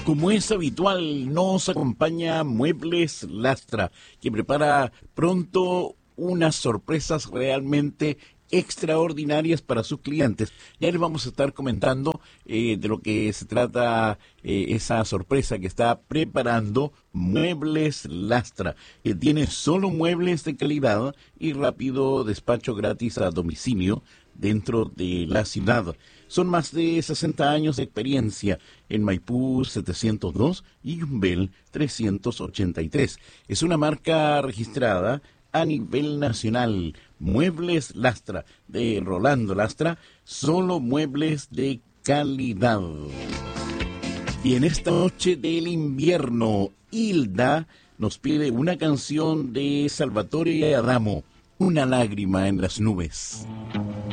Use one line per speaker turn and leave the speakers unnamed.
Como es habitual, nos acompaña Muebles Lastra, que prepara pronto unas sorpresas realmente extraordinarias para sus clientes. Ya les vamos a estar comentando de lo que se trata esa sorpresa que está preparando Muebles Lastra, que tiene solo muebles de calidad y rápido despacho gratis a domicilio dentro de la ciudad. Son más de 60 años de experiencia en Maipú 702 y Yumbel 383. Es una marca registrada a nivel nacional. Muebles Lastra, de Rolando Lastra, solo muebles de calidad. Y en esta noche del invierno, Hilda nos pide una canción de Salvatore Adamo, Una lágrima en las nubes.